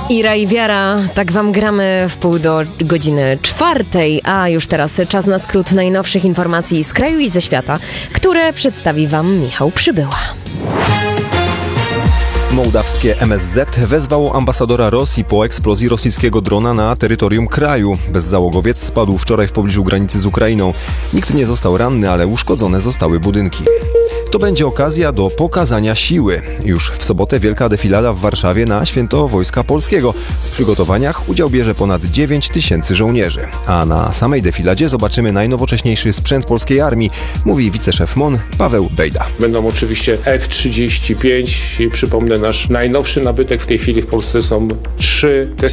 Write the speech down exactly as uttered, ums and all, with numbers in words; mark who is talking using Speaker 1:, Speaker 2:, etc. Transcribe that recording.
Speaker 1: Ira i Wiara, tak wam gramy w pół do godziny czwartej, a już teraz czas na skrót najnowszych informacji z kraju i ze świata, które przedstawi wam Michał Przybyła.
Speaker 2: Mołdawskie M S Z wezwało ambasadora Rosji po eksplozji rosyjskiego drona na terytorium kraju. Bezzałogowiec spadł wczoraj w pobliżu granicy z Ukrainą. Nikt nie został ranny, ale uszkodzone zostały budynki. To będzie okazja do pokazania siły. Już w sobotę wielka defilada w Warszawie na Święto Wojska Polskiego. W przygotowaniach udział bierze ponad dziewięć tysięcy żołnierzy. A na samej defiladzie zobaczymy najnowocześniejszy sprzęt polskiej armii, mówi wiceszef M O N Paweł Bejda.
Speaker 3: Będą oczywiście F trzydzieści pięć. Przypomnę, nasz najnowszy nabytek w tej chwili w Polsce są trzy T